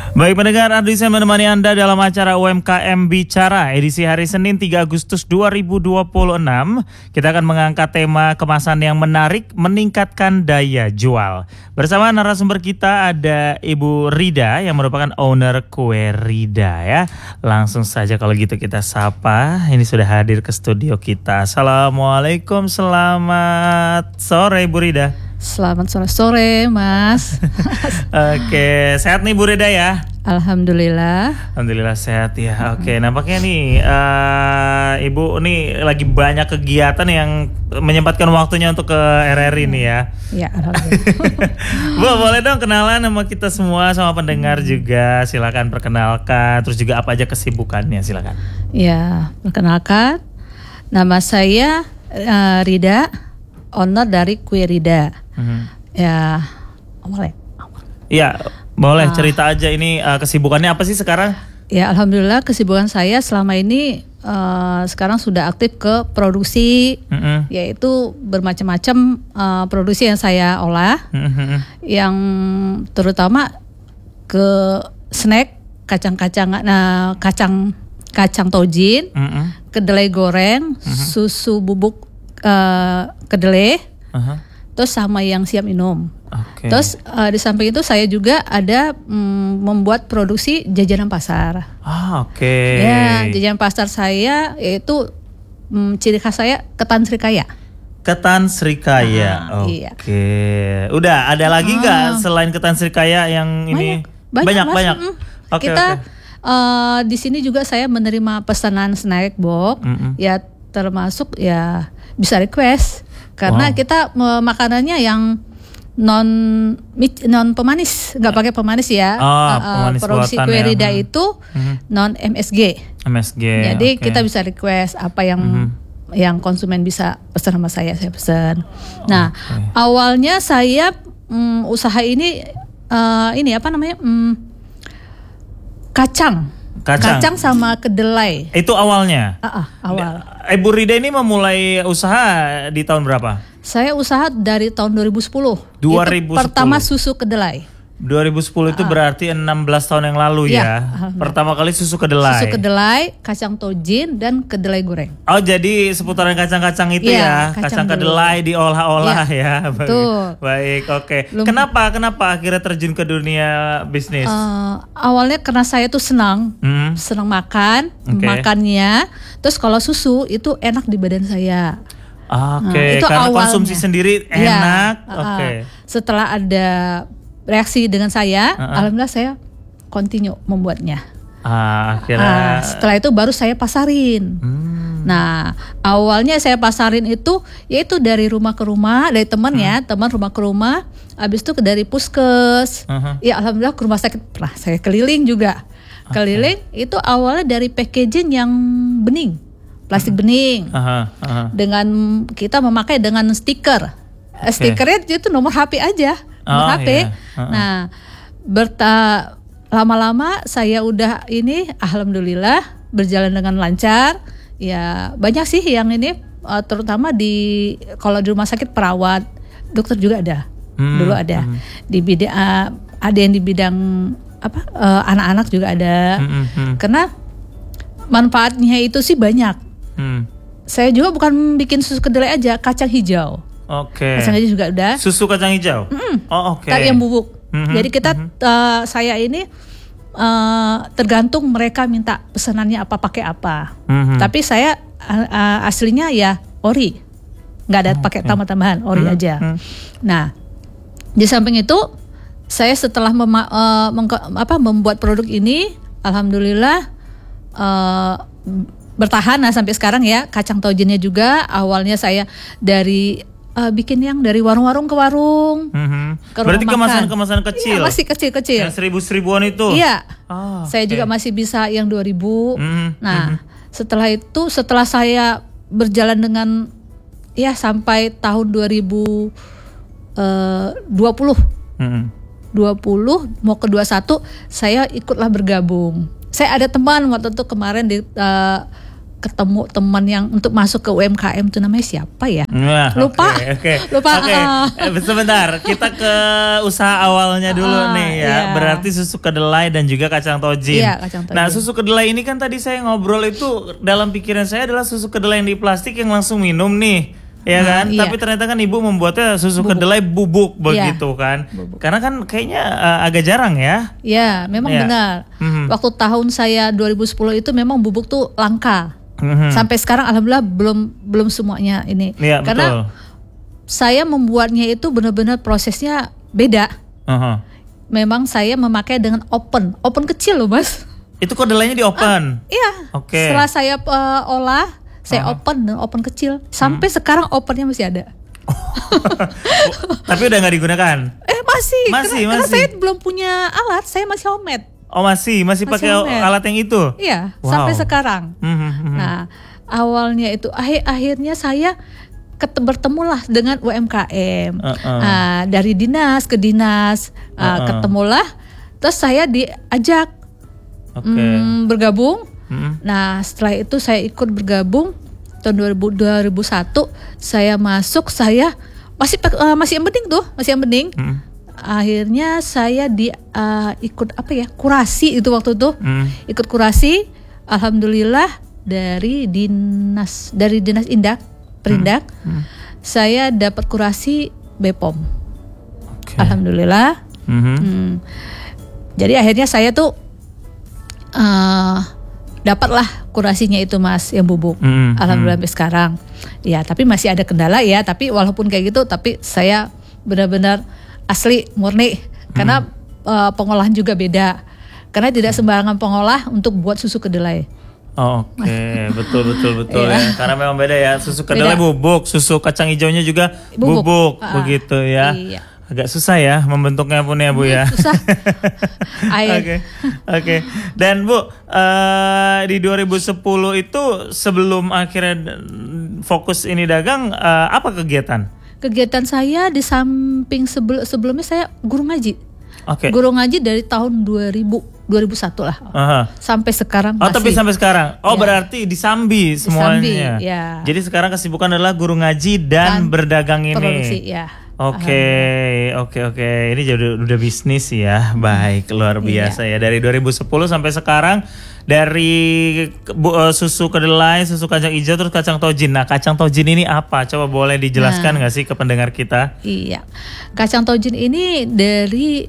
Baik pendengar, Ardi saya menemani Anda dalam acara UMKM Bicara edisi hari Senin 3 Agustus 2026. Kita akan mengangkat tema kemasan yang menarik, meningkatkan daya jual. Bersama narasumber kita ada Ibu Rida yang merupakan owner Kue Rida ya. Langsung saja kalau gitu kita sapa. Ini sudah hadir ke studio kita. Assalamualaikum, selamat sore Ibu Rida. Selamat sore Mas. Oke, sehat nih Bu Rida ya? Alhamdulillah. Alhamdulillah sehat ya. Oke, nampaknya nih Ibu nih lagi banyak kegiatan yang menyempatkan waktunya untuk ke RRI nih ya. Ya, alhamdulillah. Bu, boleh dong kenalan sama kita semua, sama pendengar juga. Silakan perkenalkan, terus juga apa aja kesibukannya, silakan. Ya, perkenalkan. Nama saya Rida, owner dari Kue Rida. Ya, boleh. Iya, boleh cerita aja ini kesibukannya apa sih sekarang? Ya, alhamdulillah kesibukan saya selama ini sekarang sudah aktif ke produksi, yaitu bermacam-macam produksi yang saya olah, yang terutama ke snack, kacang tojin, kedelai goreng, susu bubuk kedelai. Terus sama yang siap minum. Okay. Terus di samping itu saya juga ada membuat produksi jajanan pasar. Oke. Ya, jajanan pasar saya yaitu ciri khas saya ketan Srikaya. Ketan Srikaya. Iya. Oke. Udah ada lagi nggak selain ketan Srikaya yang ini? Banyak. Kita di sini juga saya menerima pesanan snack box. Ya termasuk ya bisa request. Karena kita makanannya yang non pemanis, nggak pakai pemanis ya. Pemanis produksi Kue Rida itu non MSG. Jadi kita bisa request apa yang konsumen bisa pesan sama saya pesan. Nah, awalnya saya usaha ini kacang sama kedelai. Itu awalnya? Awal. Ibu Rida ini memulai usaha di tahun berapa? Saya usaha dari tahun 2010. 2010. Itu pertama susu kedelai. 2010 itu berarti 16 tahun yang lalu ya. Pertama kali susu kedelai. Susu kedelai, kacang tojin dan kedelai goreng. Oh, jadi seputaran kacang-kacang itu ya. Kacang kedelai diolah-olah ya. Baik, oke. Kenapa akhirnya terjun ke dunia bisnis? Awalnya karena saya tuh senang makannya. Terus kalau susu itu enak di badan saya. Oke, karena awalnya konsumsi sendiri enak. Setelah ada reaksi dengan saya, alhamdulillah saya continue membuatnya. Akhirnya setelah itu baru saya pasarin. Nah, awalnya saya pasarin itu yaitu dari rumah ke rumah, dari teman rumah ke rumah. Habis itu dari puskes. Ya alhamdulillah ke rumah sakit pernah saya keliling juga. Keliling itu awalnya dari packaging yang bening, plastik bening. Dengan kita memakai dengan stiker. Stikernya itu nomor HP aja. HP. Nah, lama-lama saya udah ini alhamdulillah berjalan dengan lancar. Ya, banyak sih yang ini terutama kalau di rumah sakit perawat, dokter juga ada. Dulu ada. Di bidang ada yang di bidang anak-anak juga ada. Karena manfaatnya itu sih banyak. Saya juga bukan bikin susu kedelai aja, kacang hijau. Kacang hijau juga udah. Susu kacang hijau? Yang bubuk. Jadi kita saya ini tergantung mereka minta pesanannya apa, pakai apa. Tapi saya aslinya ya ori. Nggak ada pakai tambah-tambahan, ori aja. Nah, di samping itu saya setelah membuat produk ini, alhamdulillah bertahan sampai sekarang ya. Kacang tojinnya juga awalnya saya dari bikin yang dari warung-warung ke warung. Berarti kemasan kecil? Iya, masih kecil-kecil. Yang 1000-1000an itu? Iya. Saya juga masih bisa yang 2000. Nah, setelah saya berjalan dengan sampai tahun 2020. 20 mau ke 21 saya ikutlah bergabung. Saya ada teman waktu itu kemarin ketemu teman yang untuk masuk ke UMKM itu namanya siapa ya? Nah, lupa. Lupa. Sebentar, kita ke usaha awalnya dulu nih ya. Iya. Berarti susu kedelai dan juga kacang tojin. Iya, kacang tojin. Nah, susu kedelai ini kan tadi saya ngobrol itu dalam pikiran saya adalah susu kedelai yang di plastik yang langsung minum nih. Ya kan, iya. Tapi ternyata kan ibu membuatnya susu kedelai bubuk begitu kan. Bubuk. Karena kan kayaknya agak jarang ya. Ya, memang benar. Waktu tahun saya 2010 itu memang bubuk tuh langka. Sampai sekarang alhamdulillah belum semuanya ini. Ya, karena betul. saya membuatnya itu benar-benar prosesnya beda. Memang saya memakai dengan open kecil loh, Mas. Itu kedelainya di open. Iya. Oke. Setelah saya olah, saya open dengan open kecil. Sampai sekarang opennya masih ada. Tapi udah nggak digunakan? Masih. Karena saya belum punya alat, saya masih homemade. Oh masih pakai alat yang itu? Iya, wow. Sampai sekarang. Nah, awalnya itu akhirnya saya bertemulah dengan UMKM. Dari dinas ke dinas, ketemulah. Terus saya diajak bergabung. Nah, setelah itu saya ikut bergabung tahun 2001. Saya masuk, saya masih yang bening. Akhirnya saya ikut kurasi itu waktu itu. Ikut kurasi, alhamdulillah dari dinas Perindak. Saya dapat kurasi BPOM. Alhamdulillah. Jadi akhirnya saya tuh dapatlah kurasinya itu, Mas, yang bubuk. Alhamdulillah sampai sekarang. Ya, tapi masih ada kendala ya, tapi walaupun kayak gitu tapi saya benar-benar asli murni karena pengolahan juga beda. Karena tidak sembarangan pengolah untuk buat susu kedelai. Oke, betul ya. Karena memang beda ya, susu kedelai bubuk, susu kacang hijaunya juga bubuk begitu ya. Iya. Agak susah ya membentuknya pun ya Bu ya. Susah. Oke. Dan Bu, di 2010 itu sebelum akhirnya fokus ini dagang, apa kegiatan? Kegiatan saya di samping sebelumnya saya guru ngaji. Guru ngaji dari tahun 2001 lah. Sampai sekarang masih. Tapi sampai sekarang. Berarti disambi semuanya. Ya. Jadi sekarang kesibukan adalah guru ngaji dan berdagang ini. Produksi, ya. Oke. Ini jadi udah bisnis ya. Baik, luar biasa ya. Dari 2010 sampai sekarang, dari susu kedelai, susu kacang hijau, terus kacang tojin. Nah, kacang tojin ini apa? Coba boleh dijelaskan nggak sih ke pendengar kita? Iya, kacang tojin ini dari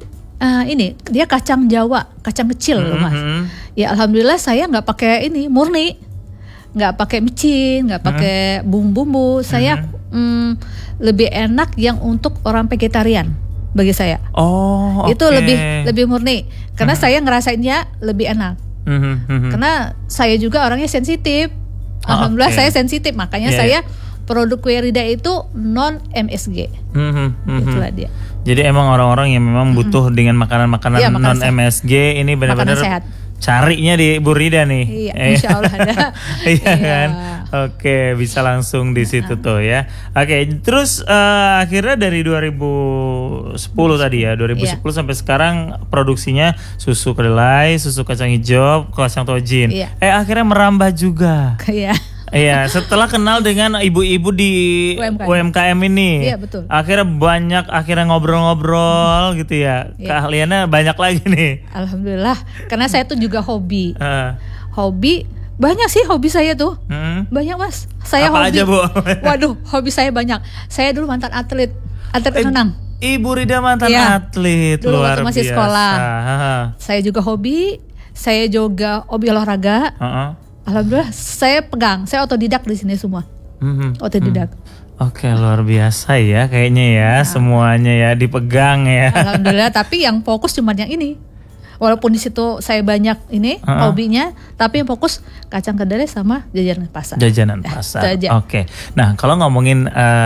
dia kacang Jawa, kacang kecil loh, Mas. Ya alhamdulillah saya nggak pakai ini murni, nggak pakai micin, nggak pakai bumbu-bumbu. Saya lebih enak yang untuk orang vegetarian bagi saya. Itu lebih murni karena saya ngerasainnya lebih enak. Karena saya juga orangnya sensitif. Alhamdulillah saya sensitif, makanya saya produk kue Rida itu non MSG. Itulah dia. Jadi emang orang-orang yang memang butuh dengan makanan-makanan non MSG ini benar-benar carinya di Bu Rida nih. Iya, insya Allah ada. Iya kan. Oke, bisa langsung di situ tuh ya. Oke, terus akhirnya dari 2010 tadi ya, 2010 sampai sekarang produksinya susu kedelai, susu kacang hijau, kacang tojin. Akhirnya merambah juga. Iya, setelah kenal dengan ibu-ibu di UMKM ini. Iya, betul. Akhirnya ngobrol-ngobrol gitu ya. Keahliannya banyak lagi nih. Alhamdulillah, karena saya tuh juga hobi. Hobi banyak sih hobi saya tuh. Banyak, Mas. Saya apa hobi. Aja, Bu? Waduh, hobi saya banyak. Saya dulu mantan atlet renang. Ibu Rida mantan atlet, dulu luar waktu masih biasa. Sekolah. Saya juga hobi. Saya juga hobi olahraga. Alhamdulillah saya otodidak di sini semua. Otodidak. Oke, luar biasa ya kayaknya ya, semuanya ya dipegang ya. Alhamdulillah, tapi yang fokus cuma yang ini. Walaupun di situ saya banyak ini hobinya, tapi yang fokus kacang kedelai sama jajanan pasar. Jajanan pasar. Oke. Nah, kalau ngomongin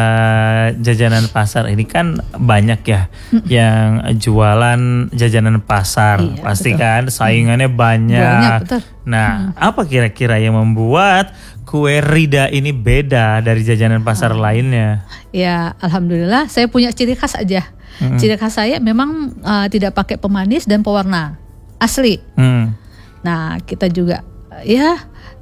jajanan pasar ini kan banyak ya yang jualan jajanan pasar. Pasti kan saingannya banyak. Betul. Nah, apa kira-kira yang membuat kue Rida ini beda dari jajanan pasar lainnya? Ya, alhamdulillah saya punya ciri khas aja. Ciri khas saya memang tidak pakai pemanis dan pewarna. Asli. Nah, kita juga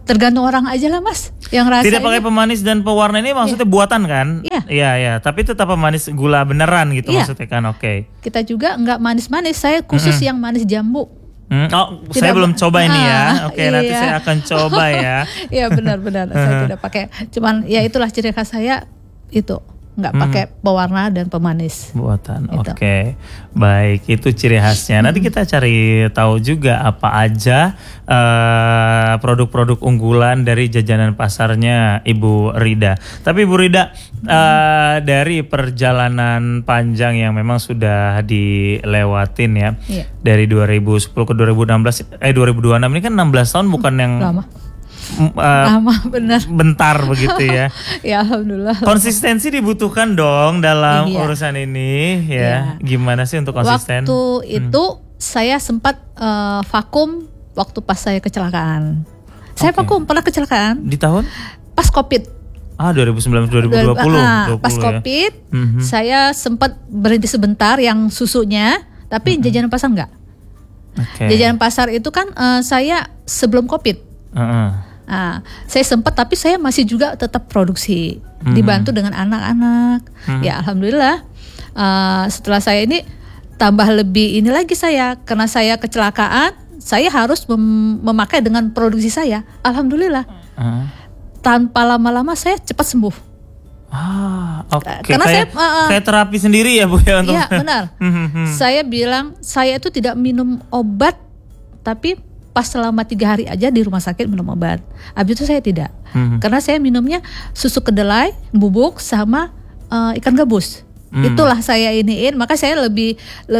tergantung orang aja lah Mas yang rasa. Tidak pakai pemanis dan pewarna ini maksudnya buatan kan? Iya. Tapi tetap pemanis gula beneran gitu maksudnya kan? Oke. Kita juga nggak manis-manis. Saya khusus yang manis jambu. Saya belum coba ini ya. Oke, nanti saya akan coba ya. Iya benar-benar. Saya tidak pakai. Cuman ya itulah ciri khas saya itu. Nggak pakai pewarna dan pemanis buatan. Oke. Baik, itu ciri khasnya. Nanti kita cari tahu juga apa aja produk-produk unggulan dari jajanan pasarnya Ibu Rida. Tapi Ibu Rida, dari perjalanan panjang yang memang sudah dilewatin ya, dari 2010 ke 2026 ini kan 16 tahun, bukan yang lama. Lama benar. Bentar begitu ya. Ya alhamdulillah. Konsistensi dibutuhkan dong dalam urusan ini ya. Gimana sih untuk konsisten? Waktu itu saya sempat vakum waktu pas saya kecelakaan. Saya vakum, pernah kecelakaan. Di tahun? Pas Covid. 2019-2020. Pas Covid, saya sempat berhenti sebentar yang susunya, tapi jajanan pasar enggak. Jajanan pasar itu kan saya sebelum Covid. Nah, saya sempat, tapi saya masih juga tetap produksi, dibantu dengan anak-anak. Ya alhamdulillah. Setelah saya ini tambah lebih ini lagi saya, karena saya kecelakaan, saya harus memakai dengan produksi saya. Alhamdulillah. Tanpa lama-lama saya cepat sembuh. Karena saya kayak terapi sendiri ya Bu ya untuk. Iya benar. Saya bilang saya itu tidak minum obat, tapi pas selama 3 hari aja di rumah sakit minum obat. Habis itu saya tidak. Karena saya minumnya susu kedelai, bubuk sama ikan gabus. Itulah saya iniin, maka saya lebih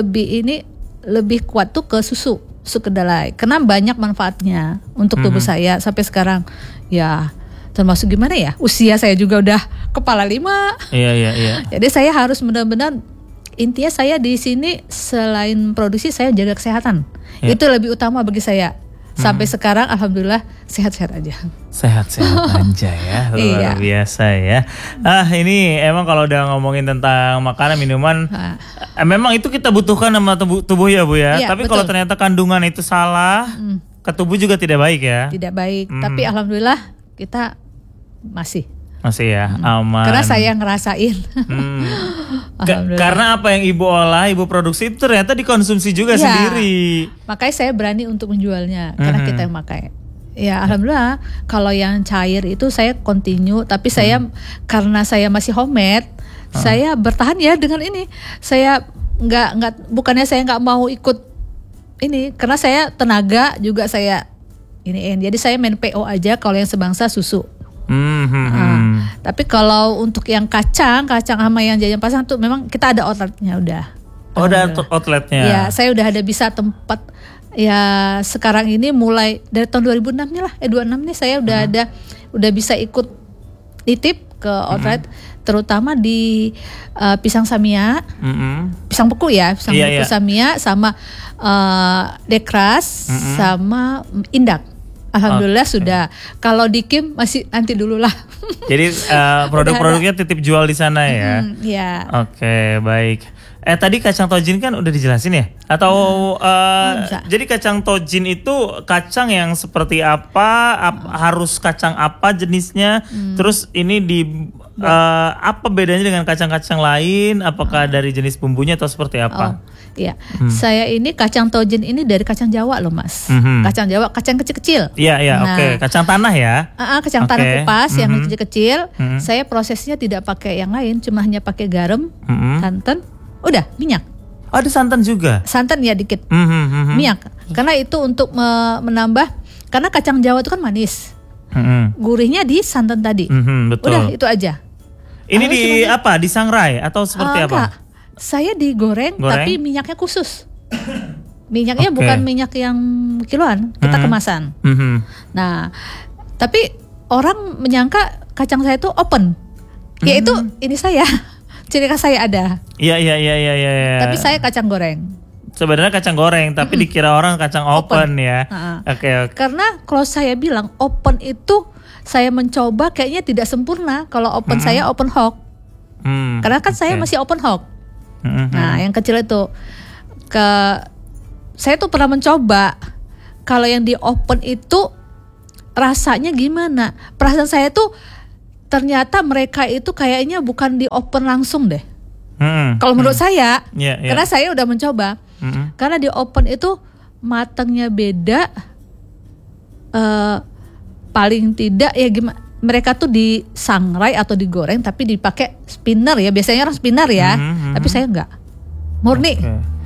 kuat tuh ke susu kedelai. Karena banyak manfaatnya untuk tubuh saya sampai sekarang. Ya, termasuk gimana ya? Usia saya juga udah kepala 5. Iya. Jadi saya harus benar-benar, intinya saya di sini selain produksi saya jaga kesehatan. Itu lebih utama bagi saya. Sampai sekarang alhamdulillah sehat-sehat aja. Sehat-sehat aja ya. Luar biasa ya. Ini emang kalau udah ngomongin tentang makanan minuman, memang itu kita butuhkan sama tubuh ya Bu ya. Tapi kalau ternyata kandungan itu salah, ke tubuh juga tidak baik ya. Tidak baik. Tapi alhamdulillah kita masih ya, aman. Karena saya ngerasain. Karena apa yang Ibu olah, Ibu produksi itu ternyata dikonsumsi juga sendiri. Makanya saya berani untuk menjualnya, karena kita yang pakai. Ya alhamdulillah. Kalau yang cair itu saya continue, tapi saya karena saya masih homemade, saya bertahan ya dengan ini. Saya bukannya saya nggak mau ikut ini, karena saya tenaga juga saya iniin. Jadi saya main PO aja kalau yang sebangsa susu. Tapi kalau untuk yang kacang sama yang jajan pasar tuh memang kita ada outletnya udah. Ada outletnya. Ya, saya udah ada bisa tempat. Ya sekarang ini mulai dari tahun 2006 nih lah, 26 nih saya udah bisa ikut nitip ke outlet, terutama di Pisang Samia, Pisang Beku ya, Pisang Beku Samia sama Dekras sama Indak. Alhamdulillah sudah. Kalau di Kim masih nanti dulu lah. Jadi produk-produknya titip jual di sana ya. Iya. Oke, baik. Tadi kacang tojin kan udah dijelasin ya? Atau jadi kacang tojin itu kacang yang seperti apa? Harus kacang apa jenisnya? Terus ini apa bedanya dengan kacang-kacang lain? Apakah dari jenis bumbunya atau seperti apa? Iya, saya ini kacang tojin ini dari kacang Jawa loh Mas. Kacang Jawa, kacang kecil-kecil. Iya, oke. Kacang tanah ya? Kacang tanah kupas yang kecil-kecil. Saya prosesnya tidak pakai yang lain, cuma hanya pakai garam, santan, udah minyak. Ada santan juga? Santan ya dikit, minyak. Karena itu untuk menambah, karena kacang Jawa itu kan manis. Gurihnya di santan tadi. Betul. Udah itu aja. Ini disangrai atau seperti apa? Enggak. Saya digoreng tapi minyaknya khusus. Minyaknya bukan minyak yang kiloan, kita kemasan. Nah, tapi orang menyangka kacang saya itu open. Yaitu ini saya. Ciri khas saya ada. Iya. Tapi saya kacang goreng. Sebenarnya kacang goreng, tapi dikira orang kacang open ya. Oke. Karena kalau saya bilang open itu saya mencoba kayaknya tidak sempurna. Kalau open saya open hock. Karena kan saya masih open hock. Nah, yang kecil itu saya tuh pernah mencoba kalau yang di open itu rasanya gimana? Perasaan saya tuh ternyata mereka itu kayaknya bukan di open langsung deh. Kalau menurut saya, karena saya udah mencoba, karena di open itu matangnya beda, paling tidak ya gimana? Mereka tuh disangrai atau digoreng tapi dipakai spinner ya, biasanya orang spinner ya, tapi saya enggak, murni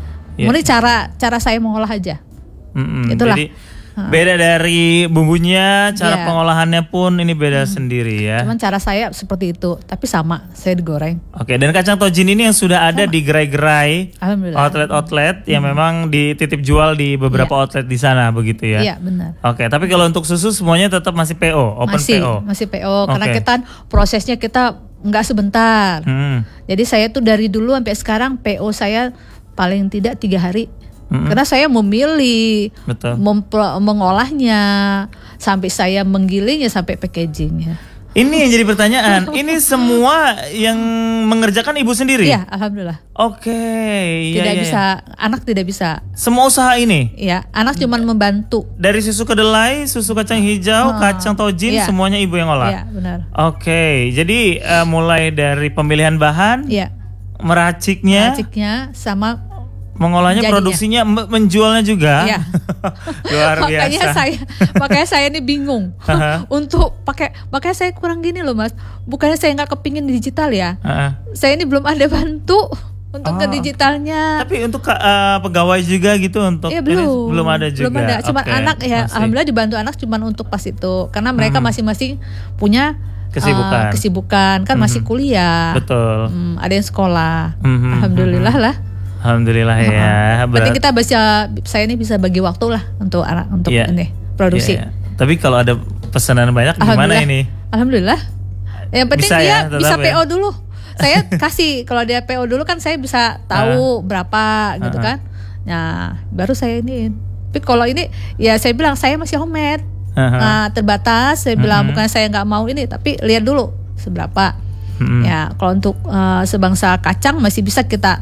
cara saya mengolah aja. Itulah. Jadi beda dari bumbunya, cara pengolahannya pun ini beda sendiri ya. Cuman cara saya seperti itu, tapi sama, saya digoreng. Oke, dan kacang tojin ini yang sudah ada di gerai-gerai outlet yang memang dititip jual di beberapa outlet di sana begitu ya. Iya, benar. Oke, tapi kalau untuk susu semuanya tetap masih PO, PO. Masih PO, karena kita prosesnya kita nggak sebentar. Jadi saya tuh dari dulu sampai sekarang PO saya paling tidak 3 hari. Karena saya memilih, mengolahnya, sampai saya menggilingnya, sampai packagingnya. Ini yang jadi pertanyaan. Ini semua yang mengerjakan ibu sendiri? Iya, alhamdulillah. Oke. Tidak bisa, anak tidak bisa. Semua usaha ini? Iya, anak cuma membantu. Dari susu kedelai, susu kacang hijau, kacang tojin, semuanya ibu yang olah? Iya, benar. Oke, jadi mulai dari pemilihan bahan, meraciknya, sama mengolahnya, jadinya. Produksinya, menjualnya juga. Iya. Luar biasa. Makanya saya ini bingung untuk makanya saya kurang gini loh Mas. Bukannya saya nggak kepingin digital ya. Saya ini belum ada bantu untuk ke digitalnya. Tapi untuk pegawai juga gitu untuk belum ada juga. Belum ada. Cuman anak ya, alhamdulillah dibantu anak cuman untuk pas itu. Karena mereka masing-masing punya kesibukan kan, masih kuliah. Betul. Ada yang sekolah. Alhamdulillah lah. Alhamdulillah ya. Berarti kita saya ini bisa bagi waktu lah untuk ini produksi. Tapi kalau ada pesanan banyak gimana ini? Alhamdulillah. Yang penting bisa PO dulu. Saya kasih, kalau dia PO dulu kan saya bisa tahu berapa gitu kan. Nah, baru saya ini. Tapi kalau ini ya saya bilang saya masih homemade. Terbatas. Saya bilang bukan saya nggak mau ini, tapi lihat dulu seberapa. Ya, kalau untuk sebangsa kacang masih bisa kita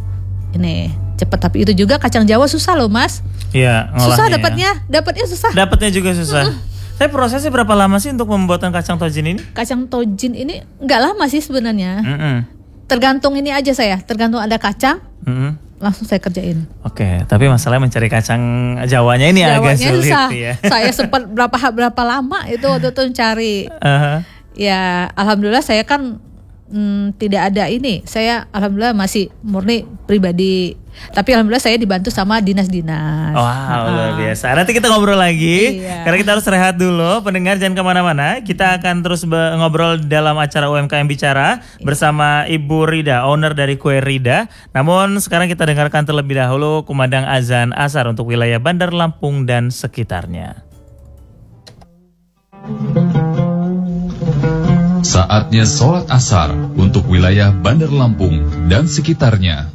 ini cepat, tapi itu juga kacang Jawa susah loh Mas. Iya, susah dapatnya susah. Dapatnya juga susah. Tapi prosesnya berapa lama sih untuk pembuatan kacang tojin ini? Kacang tojin ini nggak lama sih sebenarnya. Tergantung ini aja tergantung ada kacang, langsung saya kerjain. Oke, tapi masalahnya mencari kacang Jawanya ini agak sulit susah. Ya. Saya sempat berapa lama itu waktu itu mencari. Ya, alhamdulillah saya kan tidak ada ini. Saya alhamdulillah masih murni pribadi. Tapi alhamdulillah saya dibantu sama dinas-dinas. Wow, luar biasa. Nanti kita ngobrol lagi. Karena kita harus rehat dulu. Pendengar jangan kemana-mana. Kita akan terus ngobrol dalam acara UMKM Bicara bersama Ibu Rida, owner dari Kue Rida. Namun sekarang kita dengarkan terlebih dahulu kumandang azan asar untuk wilayah Bandar Lampung dan sekitarnya. Saatnya sholat asar untuk wilayah Bandar Lampung dan sekitarnya.